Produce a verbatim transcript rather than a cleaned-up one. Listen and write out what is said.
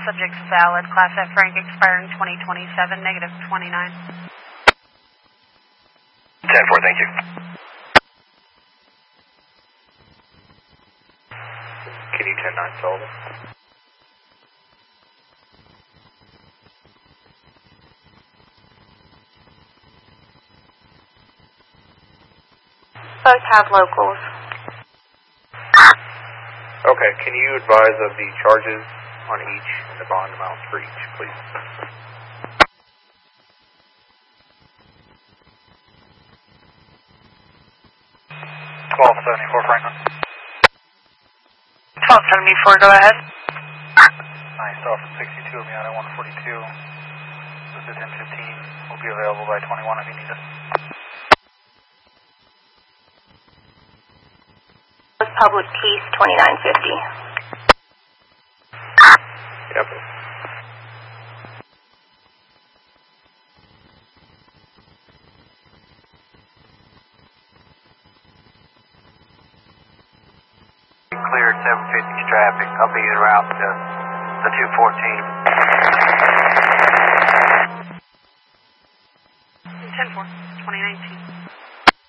subject's valid. Class F rank expiring twenty twenty-seven, negative twenty-nine. ten four, thank you. Can you ten nine Sullivan? Both have locals. Okay, can you advise of the charges on each and the bond amounts for each, please? twelve seventy-four, Franklin. twelve seventy-four, go ahead. Nice, off at sixty-two, Miata one forty-two. This is ten fifteen. Will be available by twenty-one if you need us. Public Peace, twenty-nine fifty. Yep. Cleared seven fifty's traffic. I'll be en route to the two fourteen.